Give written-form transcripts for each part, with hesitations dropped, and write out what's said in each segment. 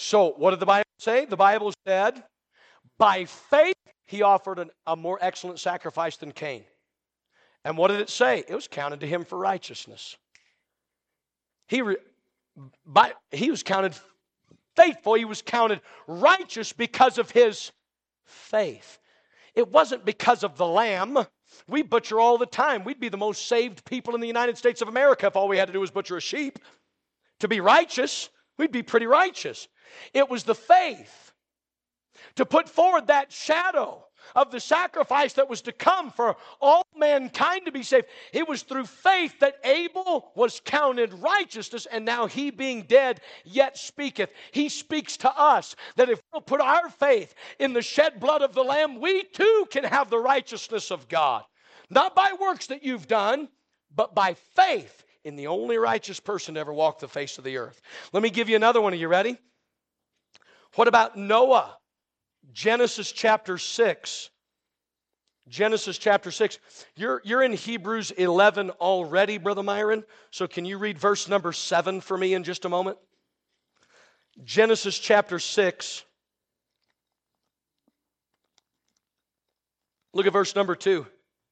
So what did the Bible say? The Bible said, by faith he offered a more excellent sacrifice than Cain. And what did it say? It was counted to him for righteousness. He was counted faithful. He was counted righteous because of his faith. It wasn't because of the lamb. We butcher all the time. We'd be the most saved people in the United States of America if all we had to do was butcher a sheep. To be righteous, we'd be pretty righteous. It was the faith to put forward that shadow of the sacrifice that was to come for all mankind to be saved. It was through faith that Abel was counted righteousness, and now he being dead yet speaketh. He speaks to us that if we'll put our faith in the shed blood of the Lamb, we too can have the righteousness of God. Not by works that you've done, but by faith in the only righteous person to ever walk the face of the earth. Let me give you another one. Are you ready? What about Noah? Genesis chapter 6. Genesis chapter 6. You're in Hebrews 11 already, Brother Myron. So can you read verse number 7 for me in just a moment? Genesis chapter 6. Look at verse number 2.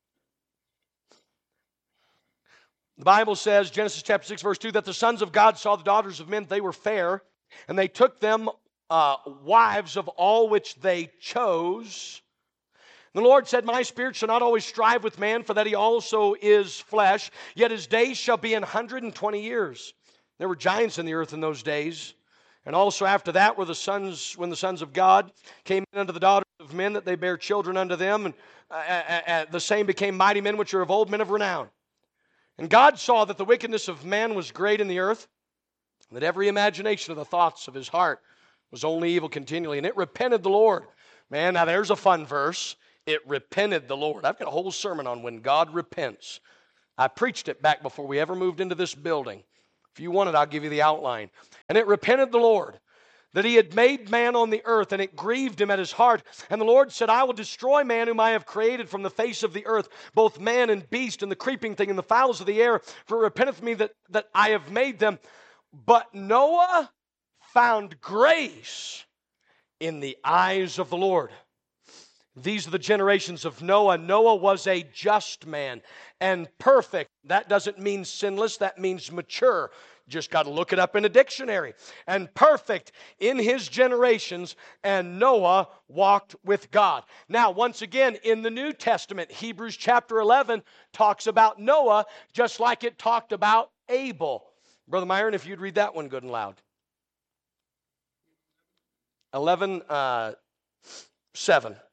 The Bible says, Genesis chapter 6, verse 2, that the sons of God saw the daughters of men, they were fair, and they took them wives of all which they chose. The Lord said, my spirit shall not always strive with man, for that he also is flesh, yet his days shall be 120 years. There were giants in the earth in those days. And also after that were when the sons of God came in unto the daughters of men, that they bare children unto them, and the same became mighty men which are of old, men of renown. And God saw that the wickedness of man was great in the earth, and that every imagination of the thoughts of his heart was only evil continually. And it repented the Lord. Man, now there's a fun verse. It repented the Lord. I've got a whole sermon on when God repents. I preached it back before we ever moved into this building. If you want it, I'll give you the outline. And it repented the Lord that he had made man on the earth, and it grieved him at his heart. And the Lord said, I will destroy man whom I have created from the face of the earth, both man and beast, and the creeping thing, and the fowls of the air, for it repenteth me that I have made them. But Noah found grace in the eyes of the Lord. These are the generations of Noah. Noah was a just man and perfect. That doesn't mean sinless, that means mature. Just got to look it up in a dictionary. And perfect in his generations, and Noah walked with God. Now, once again, in the New Testament, Hebrews chapter 11 talks about Noah just like it talked about Abel. Brother Myron, if you'd read that one good and loud. 11:7.